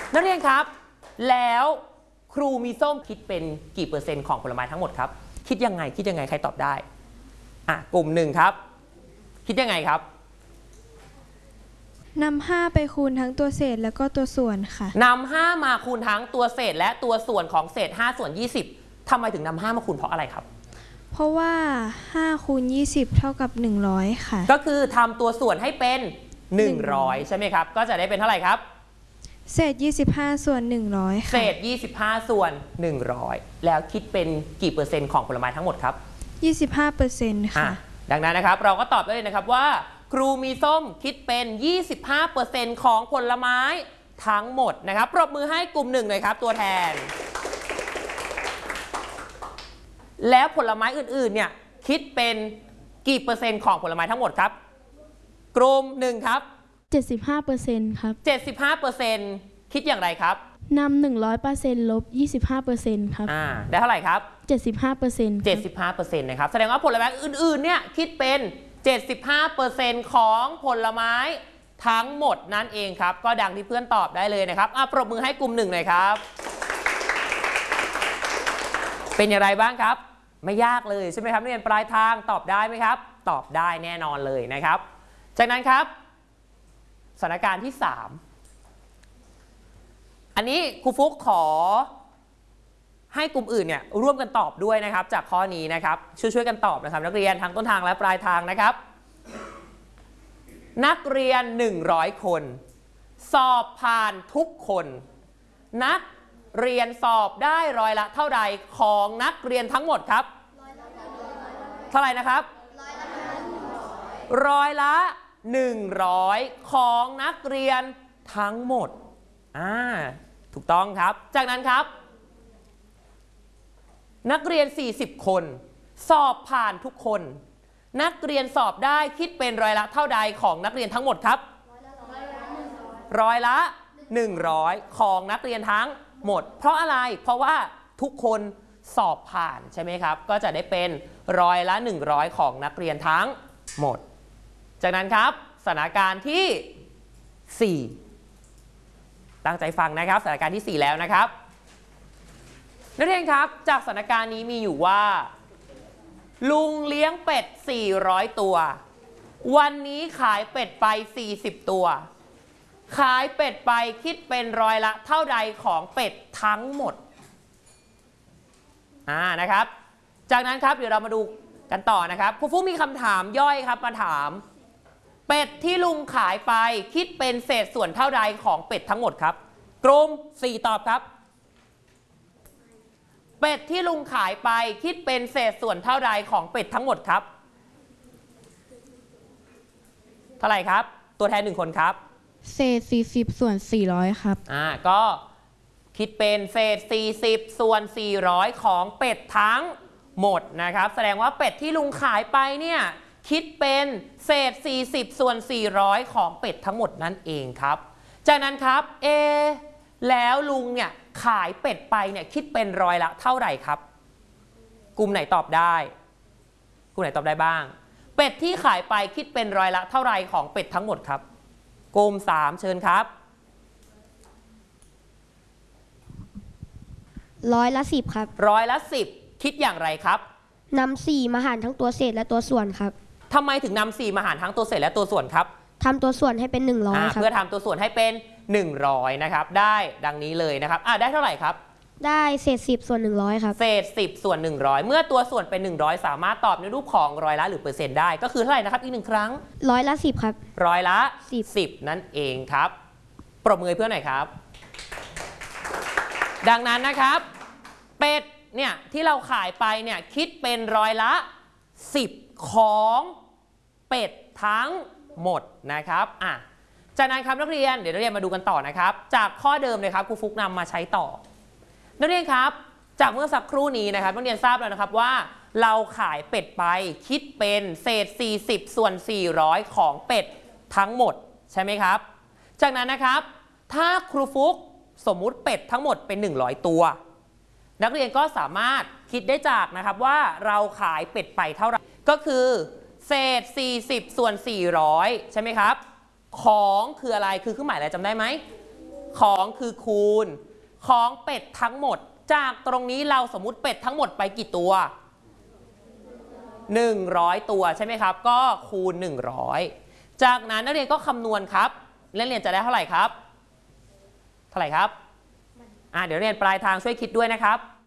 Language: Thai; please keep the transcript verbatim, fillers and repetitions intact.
นักเรียนครับแล้วครูมีส้มคิดเป็นกี่เปอร์เซ็นต์ของผลไม้ทั้งหมดครับคิดยังไงคิดยังไงใครตอบได้อ่ะกลุ่มหนึ่งครับคิดยังไงครับนำห้าไปคูณทั้งตัวเศษแล้วก็ตัวส่วนค่ะนำห้ามาคูณทั้งตัวเศษและตัวส่วนของเศษห้าส่วนยี่สิบทำไมถึงนำห้ามาคูณเพราะอะไรครับเพราะว่าห้าคูณยี่สิบเท่ากับหนึ่งร้อยค่ะก็คือทำตัวส่วนให้เป็นหนึ่งร้อยใช่ไหมครับก็จะได้เป็นเท่าไหร่ครับเศษยี่สิบห้าส่วนหนึ่งร้อยค่ะเศษยี่สิบห้าส่วนหนึ่งร้อยแล้วคิดเป็นกี่เปอร์เซ็นต์ของผลไม้ทั้งหมดครับยี่สิบห้าเปอร์เซ็นต์ ค่ะดังนั้นนะครับเราก็ตอบได้เลยนะครับว่าครูมีส้มคิดเป็น ยี่สิบห้าเปอร์เซ็นต์ ของผลไม้ทั้งหมดนะครับปรบมือให้กลุ่มหนึ่งเลยครับตัวแทนแล้วผลไม้อื่นๆเนี่ยคิดเป็นกี่เปอร์เซ็นต์ของผลไม้ทั้งหมดครับกลุ่มหนึ่งครับเจ็ดสิบห้าเปอร์เซ็นต์ ครับเจ็ดสิบห้าเปอร์เซ็นต์ คิดอย่างไรครับนำ หนึ่งร้อยเปอร์เซ็นต์ ลบ ยี่สิบห้าเปอร์เซ็นต์ ครับอ่าได้เท่าไหร่ครับเจ็ดสิบห้าเปอร์เซ็นต์เจ็ดสิบห้าเปอร์เซ็นต์ นะครับแสดงว่าผลไม้อื่นๆเนี่ยคิดเป็น เจ็ดสิบห้าเปอร์เซ็นต์ ของผลไม้ทั้งหมดนั่นเองครับก็ดังที่เพื่อนตอบได้เลยนะครับอ่ะปรบมือให้กลุ่มหนึ่งหน่อยครับเป็นอย่างไรบ้างครับไม่ยากเลยใช่ไหมครับนักเรียนปลายทางตอบได้ไหมครับตอบได้แน่นอนเลยนะครับจากนั้นครับสถานการณ์ที่สามอันนี้ครูฟุกขอให้กลุ่มอื่นเนี่ยร่วมกันตอบด้วยนะครับจากข้อนี้นะครับช่วยๆกันตอบนะครับนักเรียนทั้งต้นทางและปลายทางนะครับนักเรียนหนึ่งร้อยคนสอบผ่านทุกคนนักเรียนสอบได้ร้อยละเท่าใดของนักเรียนทั้งหมดครับเท่าไหร่นะครับร้อยละหนึ่งร้อยของนักเรียนทั้งหมดอ่าถูกต้องครับจากนั้นครับนักเรียนสี่สิบคนสอบผ่านทุกคนนักเรียนสอบได้คิดเป็นร้อยละเท่าใดของนักเรียนทั้งหมดครับร้อยละหนึ่งร้อยของนักเรียนทั้งหมดเพราะอะไรเพราะว่าทุกคนสอบผ่านใช่ไหมครับก็จะได้เป็นร้อยละหนึ่งร้อยของนักเรียนทั้งหมดจากนั้นครับสถานการณ์ที่สี่ตั้งใจฟังนะครับสถานการณ์ที่สี่แล้วนะครับนักเรียนครับจากสถานการณ์นี้มีอยู่ว่าลุงเลี้ยงเป็ดสี่ร้อยตัววันนี้ขายเป็ดไปสี่สิบตัวขายเป็ดไปคิดเป็นร้อยละเท่าใดของเป็ดทั้งหมดอ่านะครับจากนั้นครับเดี๋ยวเรามาดูกันต่อนะครับครูฟุ๊กมีคำถามย่อยครับมาถามเป็ดที่ลุงขายไปคิดเป็นเศษส่วนเท่าใดของเป็ดทั้งหมดครับกลุ่มสี่ตอบครับเป็ดที่ลุงขายไปคิดเป็นเศษส่วนเท่าใดของเป็ดทั้งหมดครับเท่าไหร่ครับตัวแทนหนึ่งคนครับเศษสี่สิบส่วนสี่ร้อยครับอ่าก็คิดเป็นเศษสี่สิบส่วนสี่ร้อยของเป็ดทั้งหมดนะครับแสดงว่าเป็ดที่ลุงขายไปเนี่ยคิดเป็นเศษสี่สิบส่วนสี่ร้อยของเป็ดทั้งหมดนั่นเองครับจากนั้นครับเอแล้วลุงเนี่ยขายเป็ดไปเนี่ยคิดเป็นร้อยละเท่าไหร่ครับกลุ่มไหนตอบได้กลุ่มไหนตอบได้บ้างเป็ดที่ขายไปคิดเป็นร้อยละเท่าไหร่ของเป็ดทั้งหมดครับกลุ่มสามเชิญครับร้อยละสิบครับร้อยละสิบคิดอย่างไรครับนำสี่มาหารทั้งตัวเศษและตัวส่วนครับทำไมถึงนำสี่มาหารทั้งตัวเศษและตัวส่วนครับทำตัวส่วนให้เป็นหนึ่งร้อยครับเพื่อทำตัวส่วนให้เป็นหนึ่งร้อยนะครับได้ดังนี้เลยนะครับอ่าได้เท่าไหร่ครับได้เศษสิบส่วนหนึ่งร้อยครับเศษสิบส่วนหนึ่งร้อยเมื่อตัวส่วนเป็นหนึ่งร้อยสามารถตอบในรูปของร้อยละหรือเปอร์เซ็นต์ได้ก็คือเท่าไหร่นะครับอีกหนึ่งครั้งร้อยละสิบครับร้อยละสิบนั่นเองครับปรบมือเพื่อนหน่อยครับดังนั้นนะครับเป็ดเนี่ยที่เราขายไปเนี่ยคิดเป็นร้อยละสิบของเป็ดทั้งหมดนะครับอ่ะจากนั้นครับนักเรียนเดี๋ยวนักเรียนมาดูกันต่อนะครับจากข้อเดิมเลยครับครูฟุกนำมาใช้ต่อนักเรียนครับจากเมื่อสักครู่นี้นะครับนักเรียนทราบแล้วนะครับว่าเราขายเป็ดไปคิดเป็นเศษสี่สิบส่วนสี่ร้อยของเป็ดทั้งหมดใช่ไหมครับจากนั้นนะครับถ้าครูฟุกสมมุติเป็ดทั้งหมดเป็นหนึ่งร้อยตัวนักเรียนก็สามารถคิดได้จากนะครับว่าเราขายเป็ดไปเท่าไหร่ก็คือเศษสี่สิบส่วนสี่ร้อยใช่ไหมครับของคืออะไรคือเครื่องหมายอะไรจำได้ไหมของคือคูณของเป็ดทั้งหมดจากตรงนี้เราสมมุติเป็ดทั้งหมดไปกี่ตัวหนึ่งร้อยตัวใช่ไหมครับก็คูณหนึ่งร้อยจากนั้นนักเรียนก็คำนวณครับนักเรียนจะได้เท่าไหร่ครับเท่าไหร่ครับอ่าเดี๋ยวเรียนปลายทางช่วยคิดด้วยนะครับ